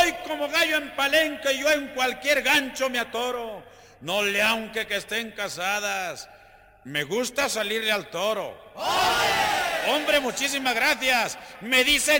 Voy como gallo en palenque y yo en cualquier gancho me atoro. No le aunque que estén casadas. Me gusta salirle al toro. ¡Hombre, muchísimas gracias! Me dicen